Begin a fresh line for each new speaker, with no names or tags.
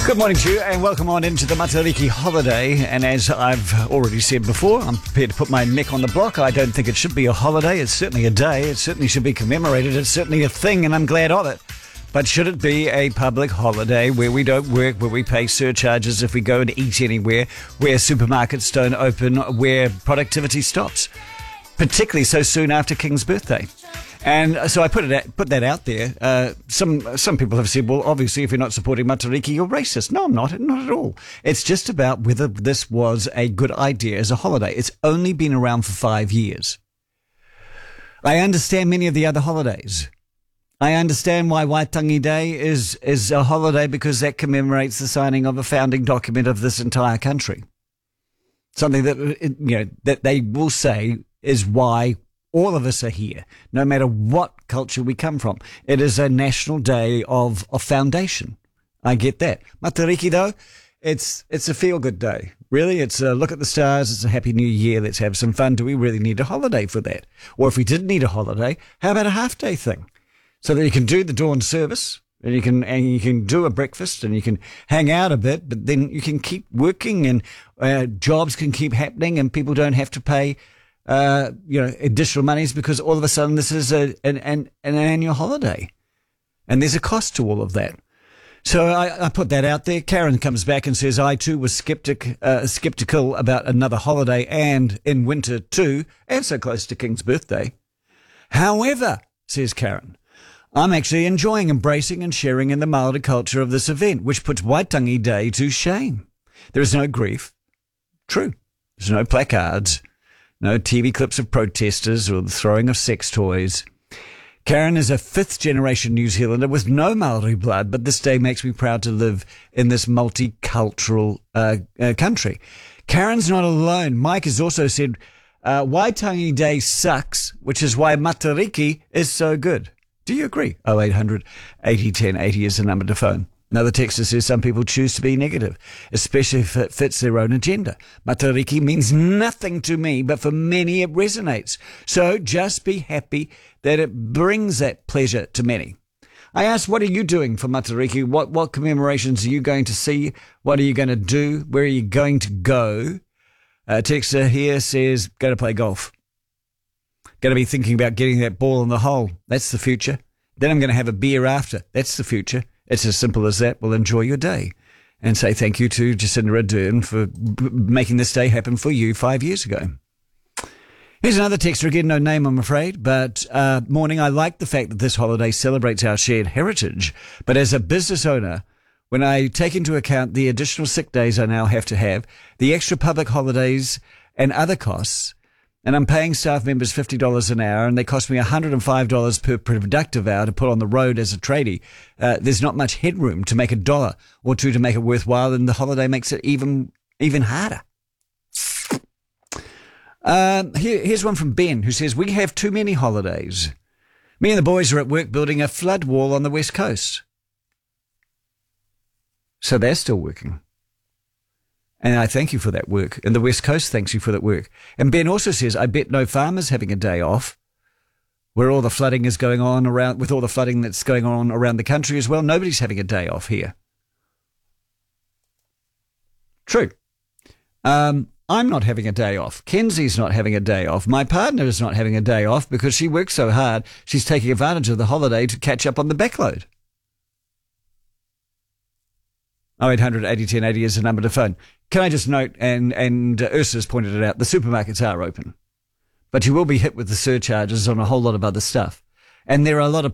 Good morning to you and welcome on into the Matariki holiday. And as I've already said before, I'm prepared to put my neck on the block. I don't think it should be a holiday. It's certainly a day. It certainly should be commemorated. It's certainly a thing and I'm glad of it. But should it be a public holiday where we don't work, where we pay surcharges if we go and eat anywhere, where supermarkets don't open, where productivity stops? Particularly so soon after King's birthday. And so I put that out there. Some people have said, well, obviously, if you're not supporting Matariki, you're racist. No, I'm not at all. It's just about whether this was a good idea as a holiday. It's only been around for 5 years. I understand many of the other holidays. I understand why Waitangi Day is a holiday because that commemorates the signing of a founding document of this entire country. Something that, that they will say is why all of us are here, no matter what culture we come from. It is a national day of foundation. I get that. Matariki, though, it's a feel-good day. Really, it's a look at the stars. It's a happy new year. Let's have some fun. Do we really need a holiday for that? Or if we did need a holiday, how about a half-day thing? So that you can do the dawn service, and you can do a breakfast, and you can hang out a bit, but then you can keep working, and jobs can keep happening, and people don't have to pay additional monies because all of a sudden this is an annual holiday. And there's a cost to all of that. So I put that out there. Karen comes back and says, I too was skeptical about another holiday and in winter too, and so close to King's birthday. However, says Karen, I'm actually enjoying embracing and sharing in the Māori culture of this event, which puts Waitangi Day to shame. There is no grief. True. There's no placards. No TV clips of protesters or the throwing of sex toys. Karen is a fifth-generation New Zealander with no Māori blood, but this day makes me proud to live in this multicultural country. Karen's not alone. Mike has also said, Waitangi Day sucks, which is why Matariki is so good. Do you agree? 0800 80 10 80 is the number to phone. Another texter says some people choose to be negative, especially if it fits their own agenda. Matariki means nothing to me, but for many it resonates. So just be happy that it brings that pleasure to many. I asked, what are you doing for Matariki? What commemorations are you going to see? What are you going to do? Where are you going to go? Texter here says, go to play golf. Going to be thinking about getting that ball in the hole. That's the future. Then I'm going to have a beer after. That's the future. It's as simple as that. Well, enjoy your day. And say thank you to Jacinda Ardern for making this day happen for you 5 years ago. Here's another texter again, no name I'm afraid, but morning, I like the fact that this holiday celebrates our shared heritage. But as a business owner, when I take into account the additional sick days I now have to have, the extra public holidays and other costs, and I'm paying staff members $50 an hour, and they cost me $105 per productive hour to put on the road as a tradie. There's not much headroom to make $1 or $2 to make it worthwhile, and the holiday makes it even harder. Here's one from Ben, who says, we have too many holidays. Me and the boys are at work building a flood wall on the West Coast. So they're still working. And I thank you for that work. And the West Coast thanks you for that work. And Ben also says, I bet no farmer's having a day off where all the flooding is going on around, with all the flooding that's going on around the country as well. Nobody's having a day off here. True. I'm not having a day off. Kenzie's not having a day off. My partner is not having a day off because she works so hard. She's taking advantage of the holiday to catch up on the backload. 0800 80 10 80 is the number to phone. Can I just note, and Ursa's pointed it out, the supermarkets are open. But you will be hit with the surcharges on a whole lot of other stuff. And there are a lot of